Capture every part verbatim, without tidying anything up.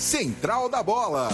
Central da Bola.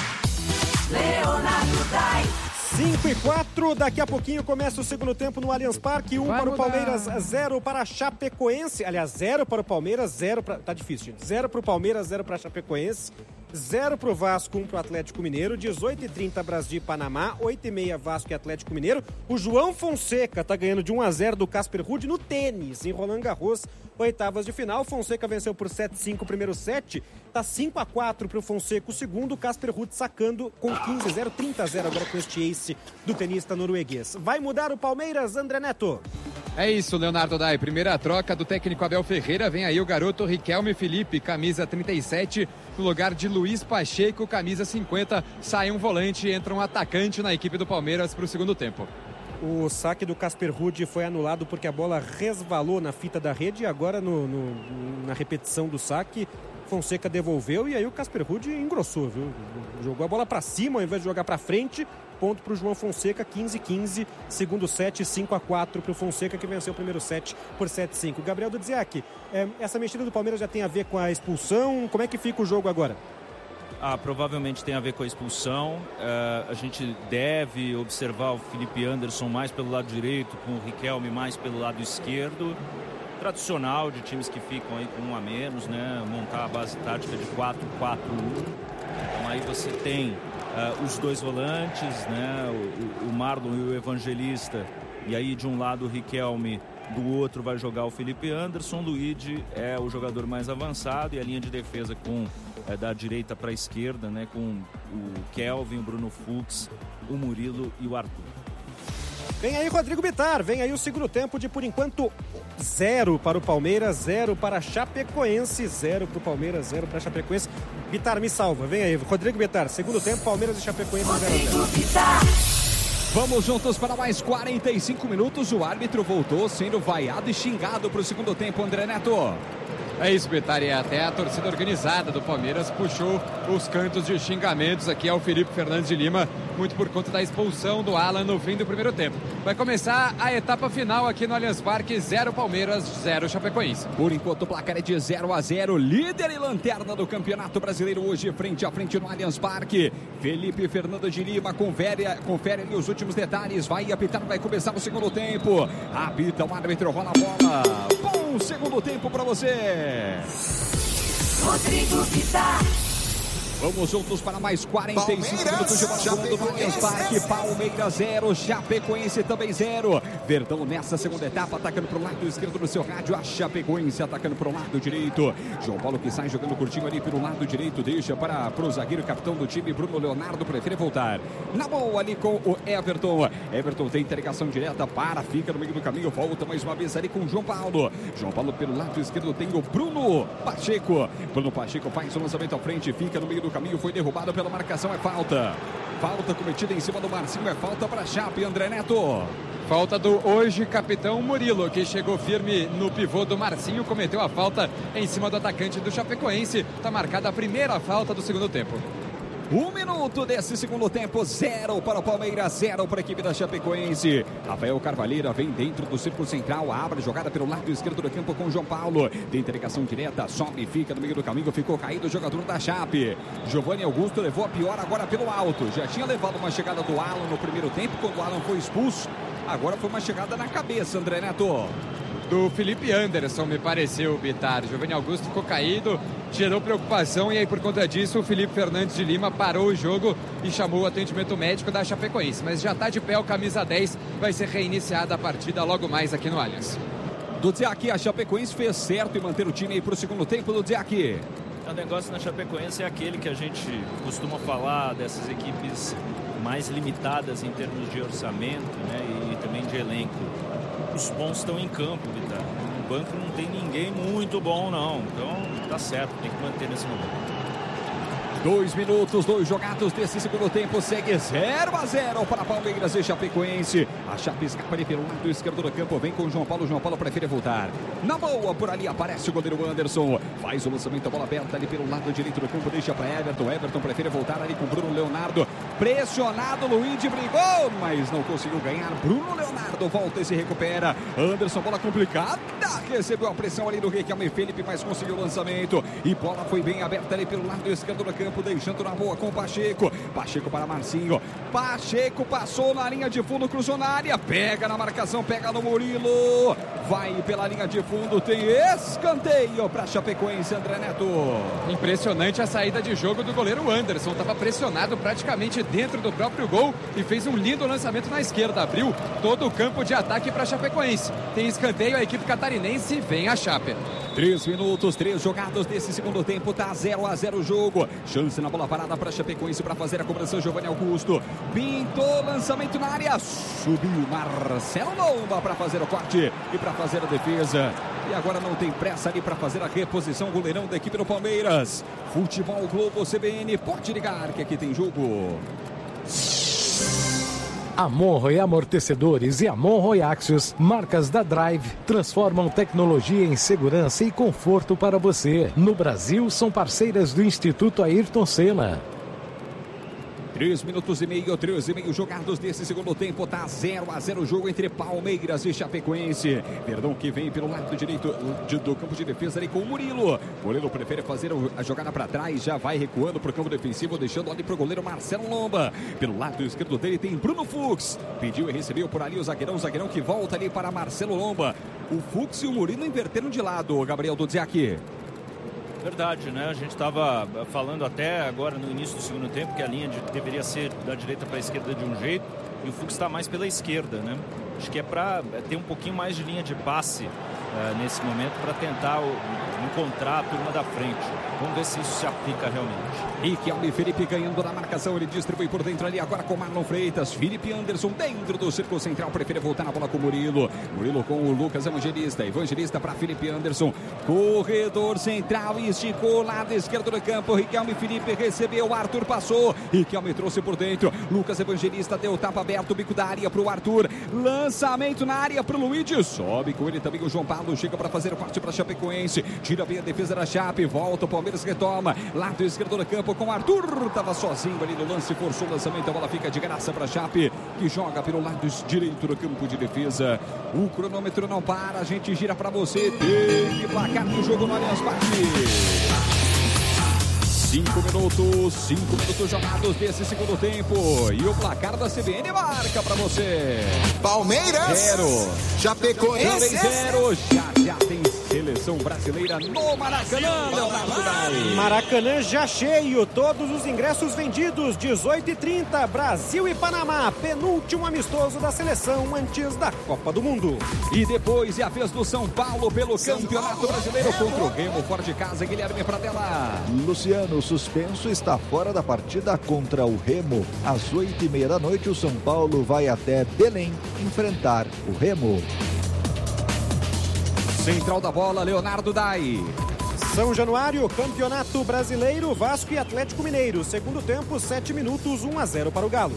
Leonardo Dai. cinco e quatro, daqui a pouquinho começa o segundo tempo no Allianz Parque. um Vai para mudar. o Palmeiras, zero para a Chapecoense. Aliás, zero para o Palmeiras, zero para... Tá difícil, gente. zero para o Palmeiras, zero para a Chapecoense. zero para o Vasco, um para o Atlético Mineiro. dezoito e trinta, Brasil e Panamá. oito e meia, Vasco e Atlético Mineiro. O João Fonseca tá ganhando de um a zero do Casper Ruud no tênis, em Roland Garros. Oitavas de final, Fonseca venceu por sete a cinco o primeiro set. Tá cinco a quatro para o Fonseca o segundo. Casper Ruud sacando com quinze a zero, trinta a zero agora com este ace do tenista norueguês. Vai mudar o Palmeiras, André Neto? É isso, Leonardo Dai. Primeira troca do técnico Abel Ferreira. Vem aí o garoto Riquelme Felipe, camisa trinta e sete, no lugar de Luiz Pacheco, camisa cinquenta. Sai um volante, entra um atacante na equipe do Palmeiras para o segundo tempo. O saque do Casper Ruud foi anulado porque a bola resvalou na fita da rede e agora no, no, na repetição do saque, Fonseca devolveu e aí o Casper Ruud engrossou, viu? Jogou a bola para cima ao invés de jogar para frente. Ponto para o João Fonseca, quinze a quinze, segundo set, cinco a quatro para o Fonseca, que venceu o primeiro set por sete a cinco. Gabriel Dudziak, é, essa mexida do Palmeiras já tem a ver com a expulsão? Como é que fica o jogo agora? Ah, provavelmente tem a ver com a expulsão. Uh, a gente deve observar o Felipe Anderson mais pelo lado direito, com o Riquelme mais pelo lado esquerdo. Tradicional de times que ficam aí com um a menos, né? Montar a base tática de quatro quatro um. Então aí você tem uh, os dois volantes, né? O, o Marlon e o Evangelista. E aí de um lado o Riquelme, do outro vai jogar o Felipe Anderson. Luigi é o jogador mais avançado e a linha de defesa com é, da direita para a esquerda, né? Com o Kelvin, o Bruno Fux, o Murilo e o Arthur. Vem aí Rodrigo Bittar, vem aí o segundo tempo de, por enquanto, zero para o Palmeiras, zero para a Chapecoense, zero para o Palmeiras, zero para a Chapecoense. Bittar, me salva, vem aí, Rodrigo Bittar, segundo tempo, Palmeiras e Chapecoense zero a zero. Vamos juntos para mais quarenta e cinco minutos, o árbitro voltou sendo vaiado e xingado para o segundo tempo, André Neto. É isso, Bittar, e até a torcida organizada do Palmeiras puxou os cantos de xingamentos aqui ao Felipe Fernandes de Lima, muito por conta da expulsão do Alan no fim do primeiro tempo. Vai começar a etapa final aqui no Allianz Parque, zero Palmeiras, zero Chapecoense. Por enquanto o placar é de zero a zero, líder e lanterna do Campeonato Brasileiro hoje, frente a frente no Allianz Parque. Felipe Fernandes de Lima confere, confere ali os últimos detalhes, vai apitar, vai começar o segundo tempo. Apita o árbitro, rola a bola. Bom segundo tempo para você. Rodrigo Bittar. Vamos juntos para mais quarenta e cinco minutos de bola do Allianz Parque. Palmeiras zero, Chapecoense também zero. Verdão nessa segunda etapa, atacando para o lado esquerdo do seu rádio. A Chapecoense atacando para o lado direito. João Paulo que sai jogando curtinho ali pelo lado direito. Deixa para, para o zagueiro capitão do time, Bruno Leonardo, prefere voltar. Na boa ali com o Everton. Everton tem interligação direta, para, fica no meio do caminho. Volta mais uma vez ali com o João Paulo. João Paulo pelo lado esquerdo tem o Bruno Pacheco. Bruno Pacheco faz o lançamento à frente, fica no meio do caminho, foi derrubado pela marcação, é falta. Falta cometida em cima do Marcinho, é falta para Chape, André Neto. Falta do hoje capitão Murilo, que chegou firme no pivô do Marcinho, cometeu a falta em cima do atacante do Chapecoense. Está marcada a primeira falta do segundo tempo. Um minuto desse segundo tempo, zero para o Palmeiras, zero para a equipe da Chapecoense. Rafael Carvalheira vem dentro do círculo central, abre jogada pelo lado esquerdo do campo com o João Paulo. Tem interligação direta, sobe, fica no meio do caminho, ficou caído o jogador da Chape. Giovanni Augusto levou a pior agora pelo alto. Já tinha levado uma chegada do Alan no primeiro tempo, quando o Alan foi expulso. Agora foi uma chegada na cabeça, André Neto. Do Felipe Anderson, me pareceu, Bittar. Giovanni Augusto ficou caído, gerou preocupação e aí por conta disso o Felipe Fernandes de Lima parou o jogo e chamou o atendimento médico da Chapecoense. Mas já está de pé o camisa dez, vai ser reiniciada a partida logo mais aqui no Allianz. Dudziak, a Chapecoense fez certo em manter o time aí para o segundo tempo, Dudziak. O negócio na Chapecoense é aquele que a gente costuma falar dessas equipes mais limitadas em termos de orçamento, né, e também de elenco. Os bons estão em campo, Vitor. No banco não tem ninguém muito bom, não. Então, tá certo, tem que manter nesse momento. Dois minutos, dois jogados desse segundo tempo. Segue zero a zero para Palmeiras e Chapecoense. A Chape escapa ali pelo lado esquerdo do campo. Vem com o João Paulo. João Paulo prefere voltar. Na boa, por ali aparece o goleiro Anderson. Faz o lançamento, a bola aberta ali pelo lado direito do campo. Deixa para Everton. Everton prefere voltar ali com Bruno Leonardo. Pressionado, Luigi brigou, mas não conseguiu ganhar. Bruno Leonardo volta e se recupera. Anderson, bola complicada. Recebeu a pressão ali do Riquelme Felipe, mas conseguiu o lançamento. E bola foi bem aberta ali pelo lado esquerdo do campo, deixando na boa com o Pacheco. Pacheco para Marcinho. Pacheco passou na linha de fundo, cruzou na área. Pega na marcação, pega no Murilo. Vai pela linha de fundo, tem escanteio para Chapecoense, André Neto. Impressionante a saída de jogo do goleiro Anderson. Estava pressionado praticamente dentro do próprio gol e fez um lindo lançamento na esquerda. Abriu todo o campo de ataque para Chapecoense. Tem escanteio, a equipe catarinense vem a Chape. Três minutos, três jogados desse segundo tempo, tá zero a zero o jogo. Chance na bola parada para Chapecoense para fazer a cobrança, Giovanni Augusto. Pintou, lançamento na área, subiu Marcelo Lomba para fazer o corte e para fazer a defesa. E agora não tem pressa ali para fazer a reposição, goleirão da equipe do Palmeiras. Futebol Globo C B N, pode ligar que aqui tem jogo. A Monroe Amortecedores e a Monroe Axios, marcas da Drive, transformam tecnologia em segurança e conforto para você. No Brasil, são parceiras do Instituto Ayrton Senna. Três minutos e meio, três e meio jogados desse segundo tempo, tá zero a zero o jogo entre Palmeiras e Chapecoense. Verdão que vem pelo lado direito do campo de defesa ali com o Murilo. Murilo prefere fazer a jogada para trás, já vai recuando para o campo defensivo, deixando ali para o goleiro Marcelo Lomba. Pelo lado esquerdo dele tem Bruno Fux. Pediu e recebeu por ali o zagueirão, o zagueirão que volta ali para Marcelo Lomba. O Fux e o Murilo inverteram de lado, Gabriel Dudziak. Verdade, né? A gente estava falando até agora no início do segundo tempo que a linha de, deveria ser da direita para a esquerda de um jeito e o Fux está mais pela esquerda, né? Acho que é para ter um pouquinho mais de linha de passe uh, nesse momento para tentar o, encontrar a turma da frente. Vamos ver se isso se aplica realmente. Riquelme Felipe ganhando na marcação, ele distribui por dentro ali agora com Marlon Freitas. Felipe Anderson dentro do círculo central, prefere voltar na bola com o Murilo. Murilo com o Lucas Evangelista. Evangelista para Felipe Anderson. Corredor central, esticou lado esquerdo do campo. Riquelme Felipe recebeu, Arthur passou. Riquelme trouxe por dentro. Lucas Evangelista deu tapa aberto, bico da área para o Arthur. Lançamento na área para o Luigi. Sobe com ele também o João Paulo. Chega para fazer o corte para Chapecoense. Tira bem a defesa da Chape. Volta o Palmeiras, retoma. Lado esquerdo do campo com o Arthur. Tava sozinho ali no lance, forçou o lançamento. A bola fica de graça para Chape, que joga pelo lado direito do campo de defesa. O cronômetro não para. A gente gira para você. Tem que placar do jogo no Allianz Parque. Cinco minutos, cinco minutos jogados desse segundo tempo. E o placar da C B N marca pra você. Palmeiras. Zero. Chapecoense. Zero. Já, já tem seleção brasileira no Maracanã, Leonardo Dai. Maracanã já cheio, todos os ingressos vendidos. dezoito e trinta, Brasil e Panamá. Penúltimo amistoso da seleção antes da Copa do Mundo. E depois é a vez do São Paulo pelo São Campeonato Paulo, Brasileiro Remo. Contra o Remo, fora de casa, Guilherme Pradella. Luciano, suspenso, está fora da partida contra o Remo. Às oito e meia da noite, o São Paulo vai até Belém enfrentar o Remo. Central da bola, Leonardo Dai. São Januário, Campeonato Brasileiro, Vasco e Atlético Mineiro. Segundo tempo, sete minutos, um a zero para o Galo.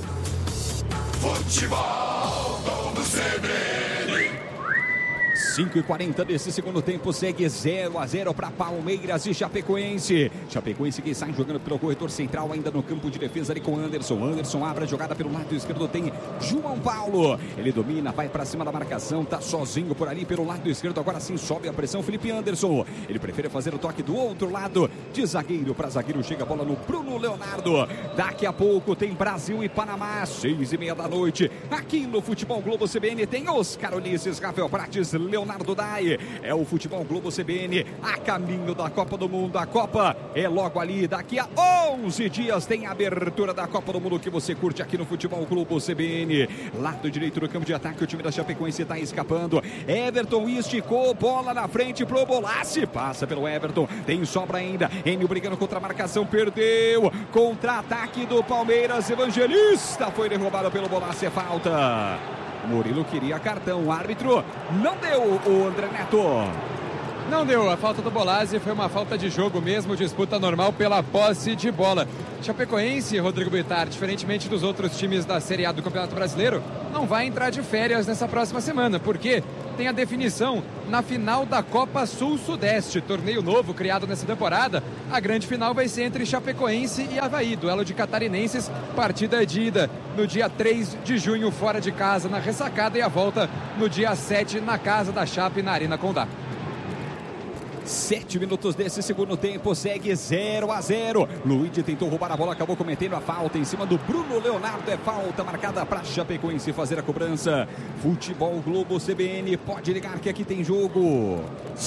Futebol do C B N. cinco e quarenta desse segundo tempo, segue zero a zero para Palmeiras e Chapecoense. Chapecoense que sai jogando pelo corredor central, ainda no campo de defesa ali com Anderson. Anderson abre a jogada pelo lado esquerdo, tem João Paulo. Ele domina, vai para cima da marcação, tá sozinho por ali pelo lado esquerdo. Agora sim sobe a pressão, Felipe Anderson. Ele prefere fazer o toque do outro lado, de zagueiro para zagueiro. Chega a bola no Bruno Leonardo. Daqui a pouco tem Brasil e Panamá, seis e meia da noite. Aqui no Futebol Globo C B N tem Oscar Ulisses, Rafael Prates, Leonardo Dai. É o Futebol Globo C B N a caminho da Copa do Mundo. A Copa é logo ali, daqui a onze dias tem a abertura da Copa do Mundo que você curte aqui no Futebol Globo C B N. Lado direito do campo de ataque, o time da Chapecoense está escapando. Everton esticou, bola na frente pro Bolassi, passa pelo Everton, tem sobra ainda. Enio brigando contra a marcação, perdeu. Contra-ataque do Palmeiras, Evangelista foi derrubado pelo Bolassi, é falta. Murilo queria cartão, o árbitro não deu, o André Neto. Não deu, a falta do Bolazzi foi uma falta de jogo mesmo, disputa normal pela posse de bola. Chapecoense, Rodrigo Bittar, diferentemente dos outros times da Série A do Campeonato Brasileiro, não vai entrar de férias nessa próxima semana, porque tem a definição na final da Copa Sul-Sudeste, torneio novo criado nessa temporada. A grande final vai ser entre Chapecoense e Avaí, duelo de catarinenses, partida de ida no dia três de junho fora de casa na Ressacada e a volta no dia sete na casa da Chape na Arena Condá. Sete minutos desse segundo tempo, segue zero a zero. Luigi tentou roubar a bola, acabou cometendo a falta em cima do Bruno Leonardo. É falta marcada para Chapecoense fazer a cobrança. Futebol Globo C B N, pode ligar que aqui tem jogo.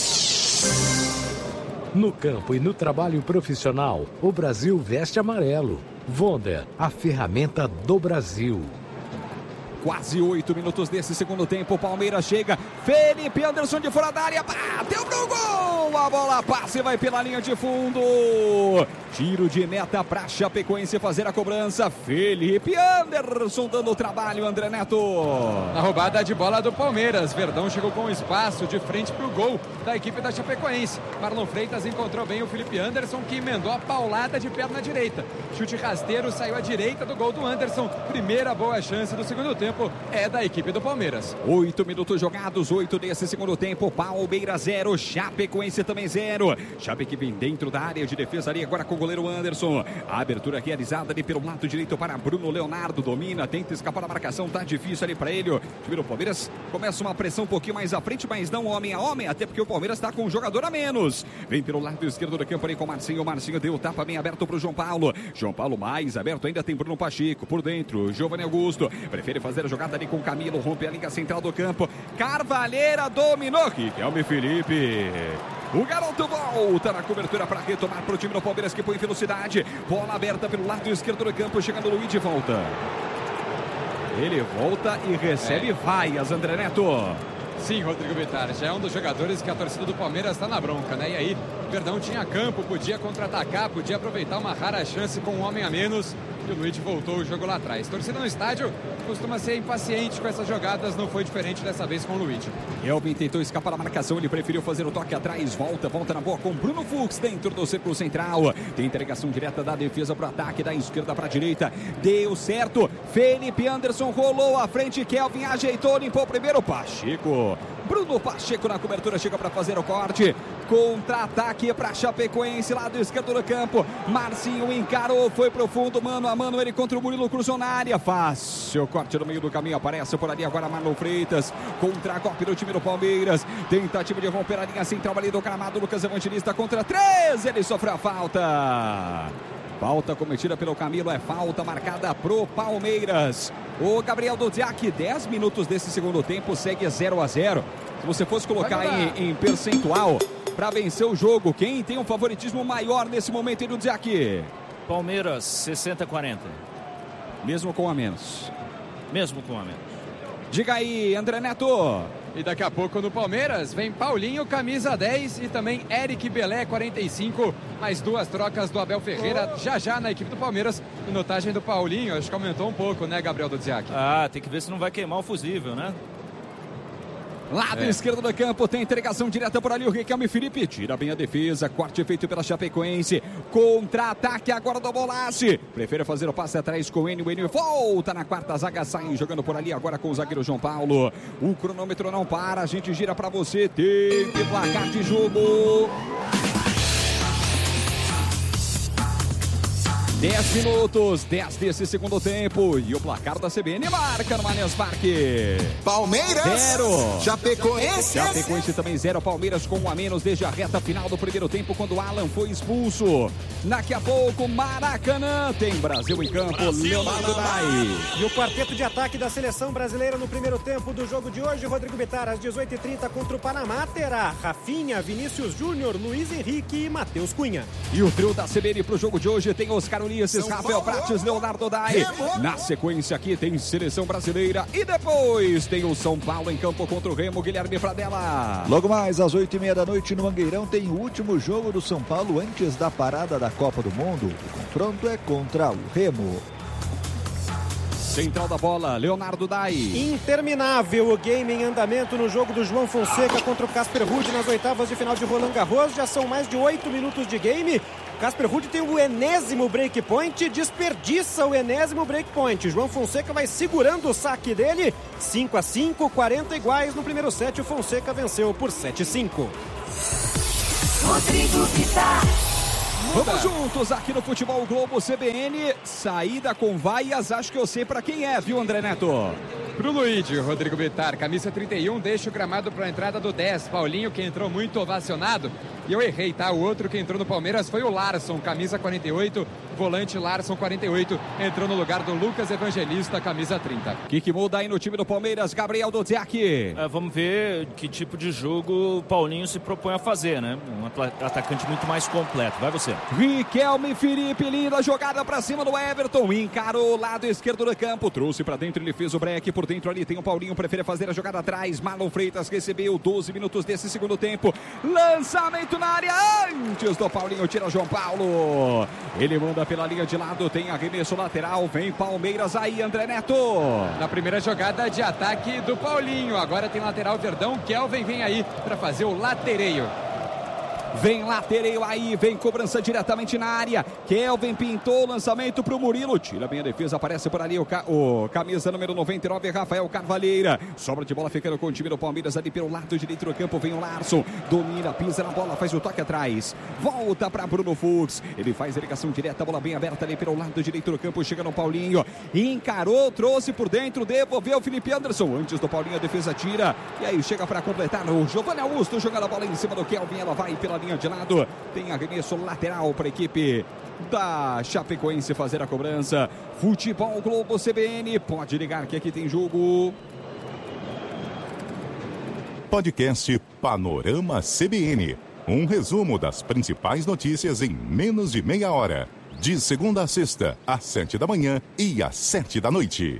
No campo e no trabalho profissional, o Brasil veste amarelo. Wonder, a ferramenta do Brasil. Quase oito minutos desse segundo tempo, Palmeiras chega, Felipe Anderson de fora da área, bateu pro gol, a bola passa e vai pela linha de fundo, tiro de meta para Chapecoense fazer a cobrança, Felipe Anderson dando o trabalho, André Neto. Na roubada de bola do Palmeiras, Verdão chegou com espaço de frente pro gol da equipe da Chapecoense, Marlon Freitas encontrou bem o Felipe Anderson, que emendou a paulada de perna direita, chute rasteiro, saiu à direita do gol do Anderson, primeira boa chance do segundo tempo é da equipe do Palmeiras. Oito minutos jogados, oito desse segundo tempo, Palmeiras zero, Chapecoense também zero. Chape que vem dentro da área de defesa ali agora com o goleiro Anderson. A abertura realizada ali pelo lado direito para Bruno Leonardo, domina, tenta escapar da marcação, tá difícil ali para ele. O time do Palmeiras começa uma pressão um pouquinho mais à frente, mas não homem a homem, até porque o Palmeiras está com um jogador a menos. Vem pelo lado esquerdo do campo ali com o Marcinho, o Marcinho deu o tapa bem aberto para o João Paulo. João Paulo mais aberto, ainda tem Bruno Pacheco por dentro, Giovanni Augusto, prefere fazer a jogada ali com Camilo, rompe a linha central do campo, Carvalheira dominou, Riquelme Felipe, o garoto volta na cobertura para retomar para o time do Palmeiras que põe velocidade, bola aberta pelo lado esquerdo do campo, chegando o Luiz de volta, ele volta e recebe é. vaias, André Neto. Sim, Rodrigo Bittar, já é um dos jogadores que a torcida do Palmeiras está na bronca, né? E aí, o Verdão tinha campo, podia contra-atacar, podia aproveitar uma rara chance com um homem a menos. E o Luiz voltou o jogo lá atrás. Torcida no estádio costuma ser impaciente com essas jogadas, não foi diferente dessa vez com o Luiz. Elvin tentou escapar da marcação, ele preferiu fazer o toque atrás, volta, volta na boa com Bruno Fux dentro do círculo central. Tem entregação direta da defesa para o ataque, da esquerda para a direita. Deu certo, Felipe Anderson rolou à frente, Kelvin ajeitou, limpou o primeiro, Pacheco. Bruno Pacheco na cobertura, chega para fazer o corte. Contra-ataque para Chapecoense, lado esquerdo do campo. Marcinho encarou, foi pro fundo, mano a mano, ele contra o Murilo, cruzou na área. Fácil, corte no meio do caminho, aparece por ali agora Marlon Freitas. Contra-golpe do time do Palmeiras. Tentativa de romper a linha central ali do gramado. Lucas Evangelista contra três, ele sofreu a falta. Falta cometida pelo Camilo, é falta marcada pro Palmeiras. O Gabriel Duziak, dez minutos desse segundo tempo, segue zero a zero. Se você fosse colocar em, em percentual para vencer o jogo, quem tem um favoritismo maior nesse momento aí do Duziak? Palmeiras, sessenta a quarenta. Mesmo com a menos? Mesmo com a menos. Diga aí, André Neto. E daqui a pouco no Palmeiras vem Paulinho, camisa dez, e também Eric Belé, quarenta e cinco. Mais duas trocas do Abel Ferreira já já na equipe do Palmeiras. Minutagem do Paulinho, acho que aumentou um pouco, né, Gabriel Duziak? Ah, tem que ver se não vai queimar o fusível, né? Lado é. esquerdo do campo, tem entregação direta por ali, o Riquelme Felipe tira bem a defesa, corte feito pela Chapecoense, contra-ataque agora do Bolazzi, prefere fazer o passe atrás com o Enio, o Enio volta na quarta zaga, sai jogando por ali agora com o zagueiro João Paulo, o cronômetro não para, a gente gira pra você, tem que placar de jogo. dez minutos, dez desse segundo tempo. E o placar da C B N marca no Allianz Parque. Palmeiras. Zero. Chapecoense. Chapecoense também zero. Palmeiras com um a menos desde a reta final do primeiro tempo, quando o Alan foi expulso. Daqui a pouco, Maracanã. Tem Brasil em campo. Brasil, Leonardo Dai. E o quarteto de ataque da seleção brasileira no primeiro tempo do jogo de hoje. Rodrigo Bittar, às dezoito e trinta contra o Panamá, terá Rafinha, Vinícius Júnior, Luiz Henrique e Matheus Cunha. E o trio da C B N pro jogo de hoje tem Oscar Ulisses, Rafael Prates, Leonardo Dai. Na sequência aqui tem seleção brasileira e depois tem o São Paulo em campo contra o Remo, Guilherme Pradella. Logo mais às oito e meia da noite no Mangueirão tem o último jogo do São Paulo antes da parada da Copa do Mundo. O confronto é contra o Remo. Central da bola, Leonardo Dai. Interminável o game em andamento no jogo do João Fonseca contra o Casper Ruud nas oitavas de final de Roland Garros. Já são mais de oito minutos de game. Casper Ruud tem o enésimo breakpoint, desperdiça o enésimo breakpoint. João Fonseca vai segurando o saque dele. cinco a cinco, quarenta iguais no primeiro set. O Fonseca venceu por sete a cinco. Rodrigo Vitar. Vamos juntos aqui no Futebol Globo C B N. Saída com vaias, acho que eu sei pra quem é, viu, André Neto? Pro Luigi, Rodrigo Vitar, camisa trinta e um, deixa o gramado para a entrada do dez. Paulinho, que entrou muito ovacionado. E eu errei, tá? O outro que entrou no Palmeiras foi o Larson, camisa quarenta e oito. Volante Larson, quarenta e oito. Entrou no lugar do Lucas Evangelista, camisa trinta. O que, que muda aí no time do Palmeiras, Gabriel Dodziak? É, vamos ver que tipo de jogo o Paulinho se propõe a fazer, né? Um atacante muito mais completo. Vai você. Riquelme Felipe, linda jogada pra cima do Everton. Encarou o lado esquerdo do campo. Trouxe pra dentro, ele fez o break. Por dentro ali tem o Paulinho, prefere fazer a jogada atrás. Marlon Freitas recebeu doze minutos desse segundo tempo. Lançamento na área antes do Paulinho, tira João Paulo. Ele manda pela linha de lado, tem arremesso lateral. Vem Palmeiras aí, André Neto. Na primeira jogada de ataque do Paulinho. Agora tem lateral Verdão. Kelvin vem aí para fazer o latereio. Vem lateral aí, vem cobrança diretamente na área. Kelvin pintou, lançamento pro Murilo. Tira bem a defesa, aparece por ali o, ca... o camisa número noventa e nove, Rafael Carvalheira. Sobra de bola ficando com o time do Palmeiras ali pelo lado direito do campo. Vem o Larson, domina, pisa na bola, faz o toque atrás. Volta para Bruno Fux. Ele faz a ligação direta, bola bem aberta ali pelo lado direito do campo. Chega no Paulinho, encarou, trouxe por dentro, devolveu o Felipe Anderson. Antes do Paulinho, a defesa tira. E aí chega para completar o Giovanni Augusto, jogando a bola em cima do Kelvin. Ela vai pela linha de lado, tem arremesso lateral para a equipe da Chapecoense fazer a cobrança. Futebol Globo C B N, pode ligar que aqui tem jogo. Podcast Panorama C B N, um resumo das principais notícias em menos de meia hora, de segunda a sexta, às sete da manhã e às sete da noite.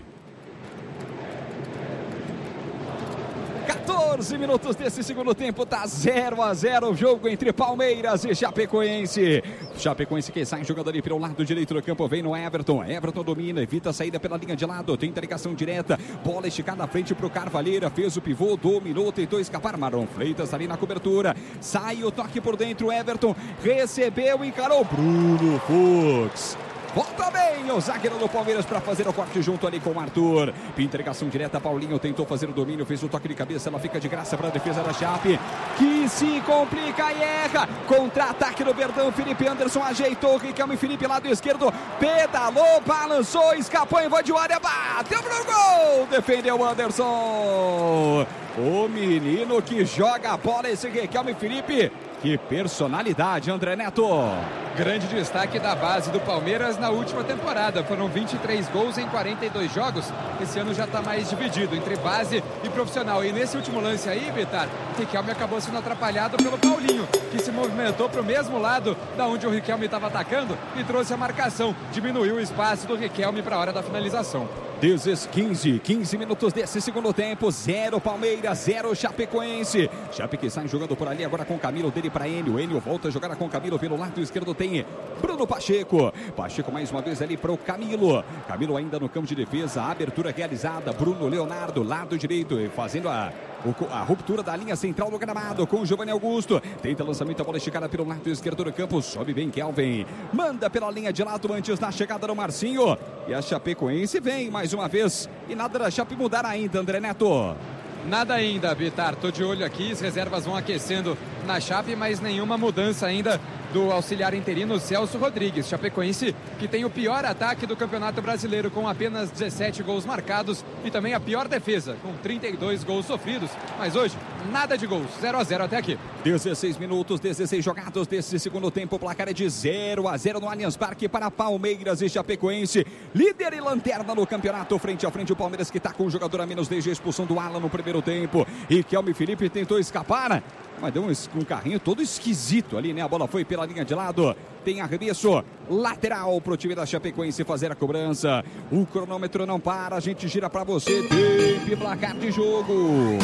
quatorze minutos desse segundo tempo, tá zero a zero o jogo entre Palmeiras e Chapecoense. Chapecoense que sai jogando ali pelo lado direito do campo, vem no Everton. Everton domina, evita a saída pela linha de lado, tenta ligação direta, bola esticada à frente pro Carvalheira, fez o pivô, dominou, tentou escapar. Marlon Freitas ali na cobertura, sai o toque por dentro, Everton recebeu, encarou Bruno Fux. Volta bem o zagueiro do Palmeiras para fazer o corte junto ali com o Arthur. Pinta ligação direta, Paulinho tentou fazer o domínio, fez o toque de cabeça, ela fica de graça para a defesa da Chape, que se complica e erra. Contra-ataque do Verdão, Felipe Anderson ajeitou, Riquelme Felipe lado esquerdo, pedalou, balançou, escapou, invadiu a área, bateu pro gol, defendeu o Anderson. O menino que joga a bola, esse Riquelme Felipe. Que personalidade, André Neto. Grande destaque da base do Palmeiras na última temporada. Foram vinte e três gols em quarenta e dois jogos. Esse ano já está mais dividido entre base e profissional. E nesse último lance aí, Vitar, Riquelme acabou sendo atrapalhado pelo Paulinho, que se movimentou para o mesmo lado da onde o Riquelme estava atacando e trouxe a marcação. Diminuiu o espaço do Riquelme para a hora da finalização. quinze, quinze minutos desse segundo tempo, zero Palmeiras, zero Chapecoense. Chape que sai jogando por ali agora com o Camilo, dele para Enio. Enio volta a jogar com o Camilo pelo lado esquerdo, tem Bruno Pacheco. Pacheco mais uma vez ali para o Camilo. Camilo ainda no campo de defesa, a abertura realizada. Bruno Leonardo, lado direito, fazendo a, a ruptura da linha central do gramado com o Giovanni Augusto. Tenta lançamento, a bola esticada pelo lado esquerdo do campo, sobe bem Kelvin. Manda pela linha de lado antes da chegada do Marcinho. E a Chapecoense vem mais uma vez e nada da Chape mudar ainda, André Neto. Nada ainda, Vitar. Tô de olho aqui, as reservas vão aquecendo na Chape, mas nenhuma mudança ainda do auxiliar interino Celso Rodrigues. Chapecoense que tem o pior ataque do Campeonato Brasileiro, com apenas dezessete gols marcados, e também a pior defesa, com trinta e dois gols sofridos. Mas hoje, nada de gols, zero a zero até aqui. dezesseis minutos, dezesseis jogados desse segundo tempo, o placar é de zero a zero no Allianz Parque para Palmeiras e Chapecoense. Líder e lanterna no campeonato, frente a frente o Palmeiras, que está com um jogador a menos desde a expulsão do Alan no primeiro tempo. E Kelme Felipe tentou escapar, mas deu um, um carrinho todo esquisito ali, né? A bola foi pela linha de lado. Tem arremesso lateral pro time da Chapecoense fazer a cobrança. O cronômetro não para, a gente gira para você. Tempo e placar de jogo.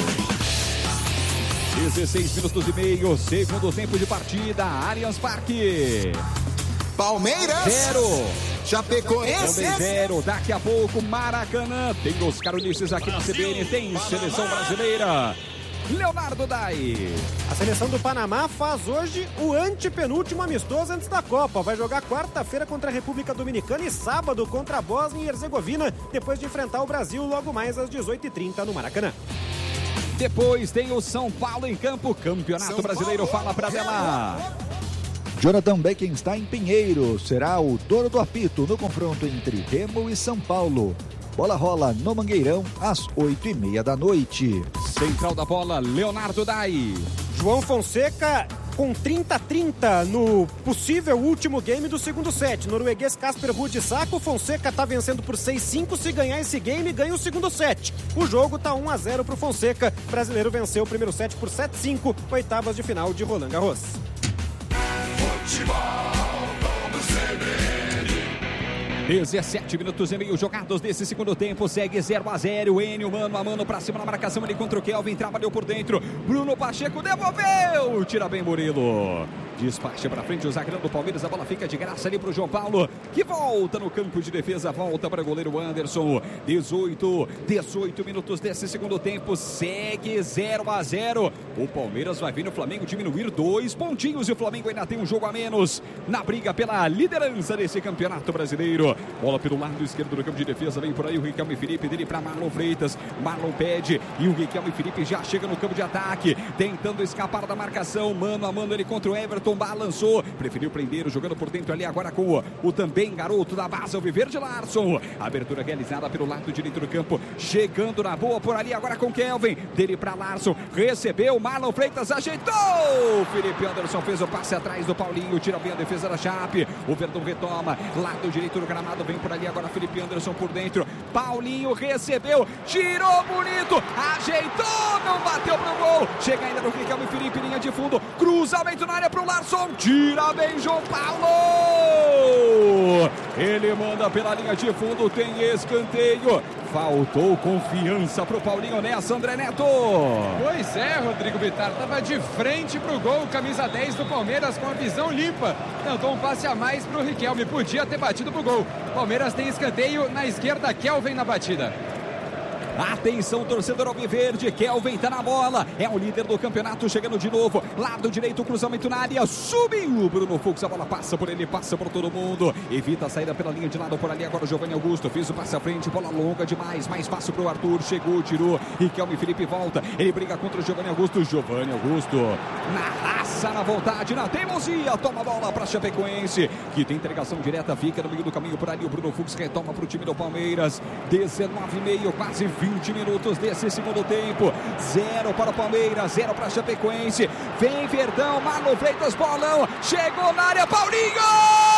dezesseis minutos e meio, segundo tempo de partida, Allianz Parque. Palmeiras zero, Chapecoense. Também zero. Daqui a pouco, Maracanã. Tem os carolices aqui na C B N. Tem seleção brasileira. Leonardo Dai. A seleção do Panamá faz hoje o antepenúltimo amistoso antes da Copa. Vai jogar quarta-feira contra a República Dominicana e sábado contra a Bósnia e Herzegovina, depois de enfrentar o Brasil logo mais às dezoito e trinta no Maracanã. Depois tem o São Paulo em campo. Campeonato São Brasileiro. Paulo. Fala pra dela. Jonathan Beckenstein Pinheiro será o dono do apito no confronto entre Remo e São Paulo. Bola rola no Mangueirão às oito e meia da noite. Central da bola, Leonardo Dai. João Fonseca com trinta a trinta no possível último game do segundo set. Norueguês Casper Ruud saca. O Fonseca está vencendo por seis a cinco. Se ganhar esse game, ganha o segundo set. O jogo está um a zero para o Fonseca. O brasileiro venceu o primeiro set por sete a cinco. Oitavas de final de Roland Garros. dezessete minutos e meio jogados desse segundo tempo, segue zero a zero, Enio mano a mano pra cima na marcação, ele contra o Kelvin, trabalhou por dentro, Bruno Pacheco devolveu, tira bem Murilo. Despacha para frente o zagueirão do Palmeiras, a bola fica de graça ali para o João Paulo, que volta no campo de defesa, volta para o goleiro Anderson. dezoito, dezoito minutos desse segundo tempo, segue zero a zero. O Palmeiras vai vir no Flamengo diminuir dois pontinhos e o Flamengo ainda tem um jogo a menos na briga pela liderança desse campeonato brasileiro. Bola pelo lado esquerdo do campo de defesa, vem por aí o Riquelme Felipe, dele para Marlon Freitas. Marlon pede e o Riquelme Felipe já chega no campo de ataque, tentando escapar da marcação, mano a mano ele contra o Everton. Balançou, preferiu prender, jogando por dentro ali agora com o, o também garoto da base, o Viverde Larson. Abertura realizada pelo lado direito do campo, chegando na boa por ali agora com Kelvin, dele para Larson, recebeu, Marlon Freitas ajeitou, Felipe Anderson fez o passe atrás do Paulinho, tira bem a defesa da Chape, o Verdão retoma, lado direito do gramado, vem por ali agora Felipe Anderson por dentro, Paulinho recebeu, tirou bonito, ajeitou, não bateu pro gol, chega ainda no Riquelme Felipe, linha de fundo, cruzamento na área pro Larson. Tira bem João Paulo. Ele manda pela linha de fundo, tem escanteio. Faltou confiança pro Paulinho nessa, André Neto. Pois é, Rodrigo Bittar, tava de frente pro gol, camisa dez do Palmeiras com a visão limpa. Tentou um passe a mais pro Riquelme, podia ter batido pro gol. Palmeiras tem escanteio na esquerda, Kelvin na batida. Atenção, torcedor alviverde, Kelvin tá na bola, é o líder do campeonato, chegando de novo, lado direito, cruzamento na área, subiu, Bruno Fux, a bola passa por ele, passa por todo mundo, evita a saída pela linha de lado por ali, agora o Giovanni Augusto, fez o passe à frente, bola longa demais, mais fácil pro Arthur, chegou, tirou, Riquelme Felipe volta, ele briga contra o Giovanni Augusto, Giovanni Augusto, na raça, na vontade, na teimosia, toma a bola pra Chapecoense, que tem entregação direta, fica no meio do caminho por ali, o Bruno Fux retoma pro time do Palmeiras, dezenove e meio, quase vinte minutos desse segundo tempo, zero para o Palmeiras, zero para a Chapecoense, vem Verdão, Marlon Freitas, bolão, chegou na área, Paulinho!